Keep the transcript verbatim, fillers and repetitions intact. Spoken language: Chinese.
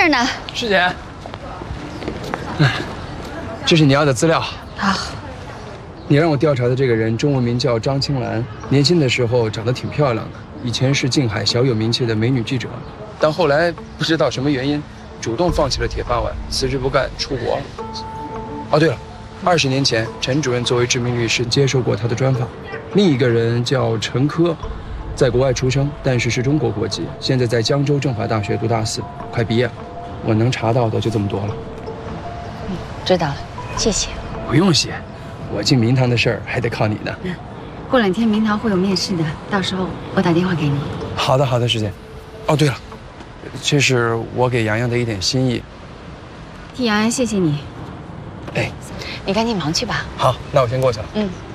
儿呢。 师姐，哎，这是你要的资料。 好。 你让我调查的这个人，中文名叫张青兰，年轻的时候长得挺漂亮的，以前是静海小有名气的美女记者，但后来不知道什么原因，主动放弃了铁饭碗，辞职不干，出国了。哦，对了，二十年前，陈主任作为知名律师接受过他的专访。另一个人叫陈科，在国外出生，但是是中国国籍，现在在江州政法大学读大四，快毕业了。我能查到的就这么多了。 嗯，知道了，谢谢。 不用谢。我进明堂的事儿还得靠你呢。 嗯，过两天明堂会有面试的，到时候我打电话给你。 好的，好的，师姐。哦，对了，这是我给洋洋的一点心意。 替洋洋谢谢你。 哎， 你赶紧忙去吧。 好，那我先过去了。 嗯。